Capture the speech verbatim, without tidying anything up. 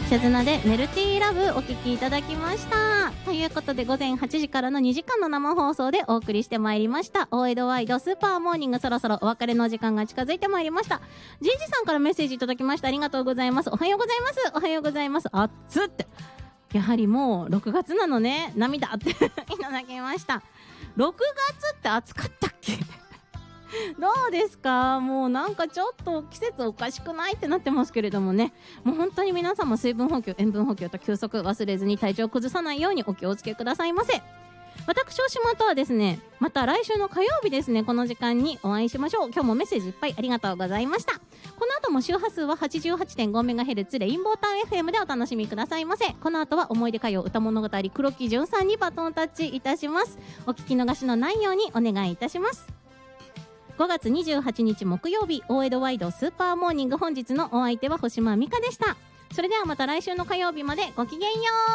シャズナでメルティーラブお聴きいただきました。ということで午前はちじからのにじかんの生放送でお送りしてまいりました大江戸ワイドスーパーモーニング、そろそろお別れの時間が近づいてまいりました。ジンジさんからメッセージいただきました。ありがとうございます。おはようございます。おはようございます。あっつってやはりもうろくがつなのね、涙っていただきました。ろくがつって暑かったっけどうですか？もうなんかちょっと季節おかしくないってなってますけれどもね、もう本当に皆さんも水分補給、塩分補給と休息忘れずに体調を崩さないようにお気をつけくださいませ。私おしまとはですね、また来週の火曜日ですね、この時間にお会いしましょう。今日もメッセージいっぱいありがとうございました。この後も周波数は はちじゅうはちてんごメガヘルツ レインボータウン エフエム でお楽しみくださいませ。この後は思い出歌謡歌物語黒木純さんにバトンタッチいたします。お聞き逃しのないようにお願いいたします。ごがつにじゅうはちにち木曜日、大江戸ワイドスーパーモーニング、本日のお相手は星間美香でした。それではまた来週の火曜日までごきげんよう。